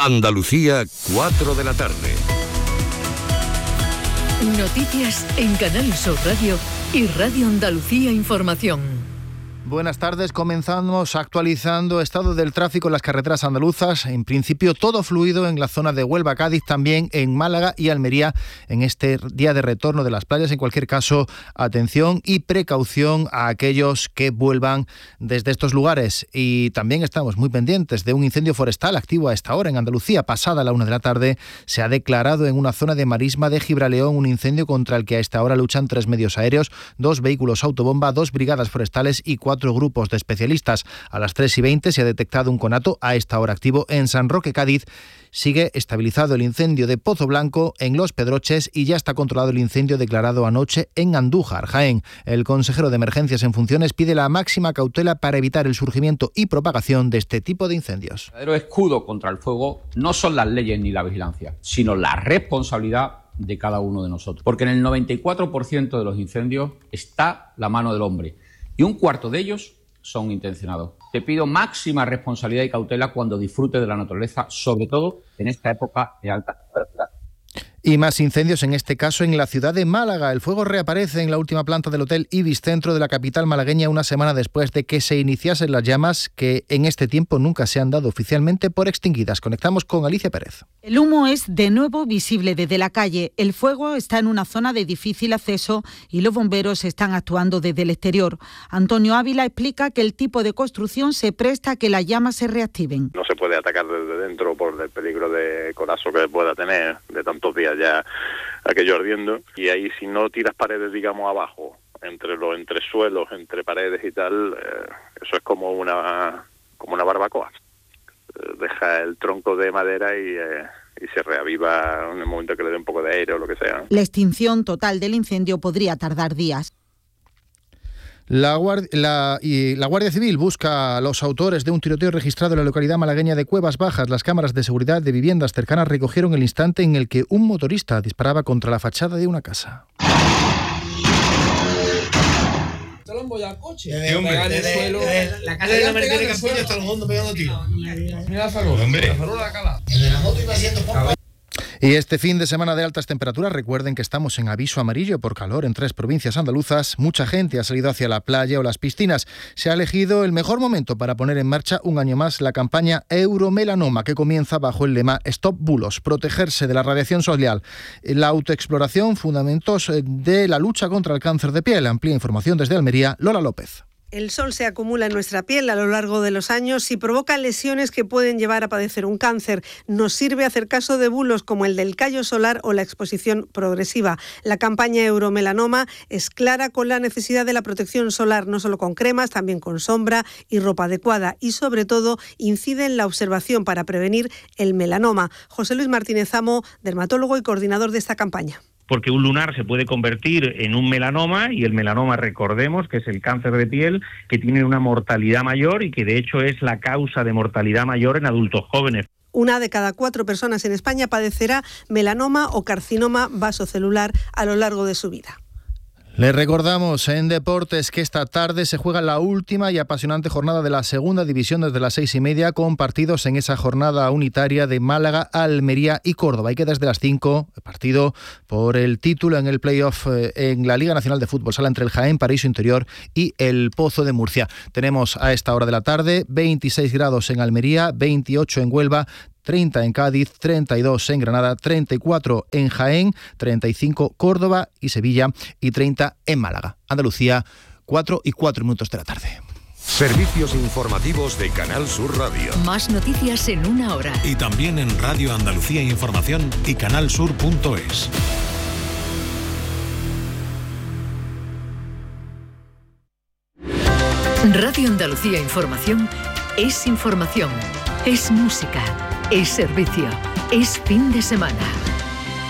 Andalucía, 4 de la tarde. Noticias en Canal Sur Radio y Radio Andalucía Información. Buenas tardes, comenzamos actualizando estado del tráfico en las carreteras andaluzas. En principio todo fluido en la zona de Huelva, Cádiz, también en Málaga y Almería en este día de retorno de las playas. En cualquier caso, atención y precaución a aquellos que vuelvan desde estos lugares. Y también estamos muy pendientes de un incendio forestal activo a esta hora en Andalucía. Pasada la 1 de la tarde se ha declarado en una zona de marisma de Gibraleón un incendio contra el que a esta hora luchan 3 medios aéreos, 2 vehículos autobomba, 2 brigadas forestales y 4 grupos de especialistas. A las 3:20 se ha detectado un conato a esta hora activo en San Roque, Cádiz. Sigue estabilizado el incendio de Pozo Blanco en Los Pedroches y ya está controlado el incendio declarado anoche en Andújar, Jaén. El consejero de Emergencias en funciones pide la máxima cautela para evitar el surgimiento y propagación de este tipo de incendios. El verdadero escudo contra el fuego no son las leyes ni la vigilancia, sino la responsabilidad de cada uno de nosotros. Porque en el 94% de los incendios está la mano del hombre. Y un cuarto de ellos son intencionados. Te pido máxima responsabilidad y cautela cuando disfrutes de la naturaleza, sobre todo en esta época de alta temperatura. Y más incendios, en este caso en la ciudad de Málaga. El fuego reaparece en la última planta del Hotel Ibis, centro de la capital malagueña, una semana después de que se iniciasen las llamas que en este tiempo nunca se han dado oficialmente por extinguidas. Conectamos con Alicia Pérez. El humo es de nuevo visible desde la calle. El fuego está en una zona de difícil acceso y los bomberos están actuando desde el exterior. Antonio Ávila explica que el tipo de construcción se presta a que las llamas se reactiven. No se puede atacar desde dentro por el peligro de colapso que pueda tener de tantos días ya aquello ardiendo, y ahí si no tiras paredes, digamos, abajo, entre los entresuelos, entre paredes y tal, eso es como una barbacoa. Deja el tronco de madera y se reaviva en el momento que le dé un poco de aire o lo que sea. La extinción total del incendio podría tardar días. La Guardia Civil busca a los autores de un tiroteo registrado en la localidad malagueña de Cuevas Bajas. Las cámaras de seguridad de viviendas cercanas recogieron el instante en el que un motorista disparaba contra la fachada de una casa. La casa de la Mercedes de Campillo hasta el fondo pegando tiros. Mira la farola. La farola de la cala. El de la moto iba haciendo poco. Y este fin de semana de altas temperaturas, recuerden que estamos en aviso amarillo por calor en 3 provincias andaluzas. Mucha gente ha salido hacia la playa o las piscinas. Se ha elegido el mejor momento para poner en marcha un año más la campaña Euromelanoma, que comienza bajo el lema Stop Bulos, protegerse de la radiación solar. La autoexploración, fundamentos de la lucha contra el cáncer de piel. Amplia información desde Almería, Lola López. El sol se acumula en nuestra piel a lo largo de los años y provoca lesiones que pueden llevar a padecer un cáncer. Nos sirve hacer caso de bulos como el del callo solar o la exposición progresiva. La campaña Euromelanoma es clara con la necesidad de la protección solar, no solo con cremas, también con sombra y ropa adecuada, y sobre todo incide en la observación para prevenir el melanoma. José Luis Martínez Amo, dermatólogo y coordinador de esta campaña. Porque un lunar se puede convertir en un melanoma, y el melanoma, recordemos, que es el cáncer de piel que tiene una mortalidad mayor y que de hecho es la causa de mortalidad mayor en adultos jóvenes. 1 de cada 4 personas en España padecerá melanoma o carcinoma vasocelular a lo largo de su vida. Les recordamos en deportes que esta tarde se juega la última y apasionante jornada de la segunda división desde las 6:30, con partidos en esa jornada unitaria de Málaga, Almería y Córdoba. Y que desde las 5, partido por el título en el playoff en la Liga Nacional de Fútbol Sala entre el Jaén, Paraíso Interior y el Pozo de Murcia. Tenemos a esta hora de la tarde 26 grados en Almería, 28 en Huelva, 30 en Cádiz, 32 en Granada, 34 en Jaén, 35 Córdoba y Sevilla y 30 en Málaga. Andalucía, 4:04 de la tarde. Servicios informativos de Canal Sur Radio. Más noticias en 1 hora. Y también en Radio Andalucía Información y canalsur.es. Radio Andalucía Información es información, es música, es servicio, es fin de semana.